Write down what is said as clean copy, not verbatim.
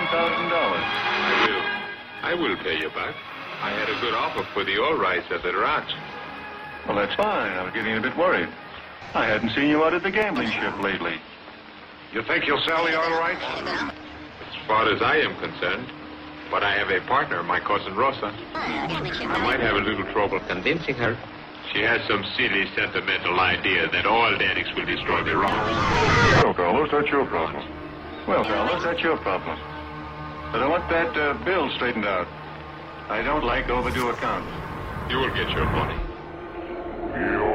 I will pay you back. I had a good offer for the all rights at the ranch. Well, that's fine. I was getting a bit worried. I hadn't seen you out at the gambling ship lately. You think you'll sell the all rights? As far as I am concerned, but I have a partner, my cousin Rosa. I might have a little trouble convincing her. She has some silly sentimental idea that all addicts will destroy their wrongs. Well, Carlos, that's your problem. Well, Carlos, that's your problem. But I want that bill straightened out. I don't like overdue accounts. You will get your money. You